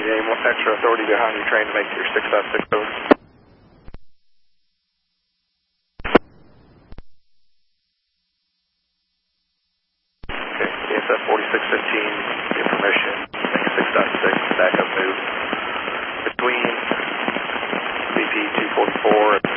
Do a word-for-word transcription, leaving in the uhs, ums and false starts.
need any more extra authority behind your train to make your six dot six code. Okay, K S F forty-six fifteen, give permission, make six dot six, backup move between B P two forty-four and